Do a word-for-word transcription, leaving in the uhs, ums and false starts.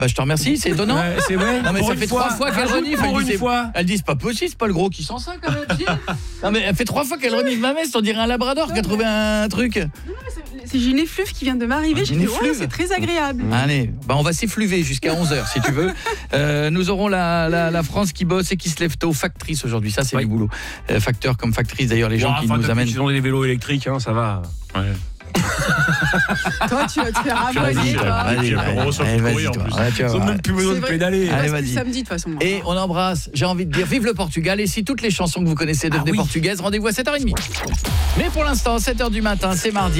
Bah je te remercie, c'est étonnant. Ouais, c'est vrai. Non mais Pour ça une fait fois. trois fois qu'elle Rajoute renifle. pour Elle dit, une fois. elle dit c'est pas possible, c'est pas le gros qui sent ça quand même. Si. Non mais elle fait trois fois qu'elle renifle ma veste, on dirait un labrador qui a trouvé un truc. Non, non, mais c'est- c'est j'ai une effluve qui vient de m'arriver. Ah, Je une dis, oh, effluve. c'est très agréable. Allez, bah on va s'effluver jusqu'à onze heures si tu veux. Euh, nous aurons la, la, la France qui bosse et qui se lève tôt, factrice aujourd'hui, ça c'est Oui. du boulot. Euh, facteur comme factrice d'ailleurs, les gens Bon, qui enfin, nous depuis amènent. qu'ils ont des vélos électriques, hein, ça va. Ouais. Toi, tu vas te faire Vas-y, abonner, toi, toi. vas-y, J'ai vas-y, pas ressenti allez, vas-y, courir, en toi. plus. Ouais, tu vas Ils ont voir. même plus besoin C'est de vrai. pédaler. Il Allez, reste vas-y. plus samedi de toute façon. Et on embrasse, j'ai envie de dire vive le Portugal, et si toutes les chansons que vous connaissez devenaient Ah oui. portugaises, rendez-vous à sept heures trente. Mais pour l'instant, sept heures du matin, c'est mardi.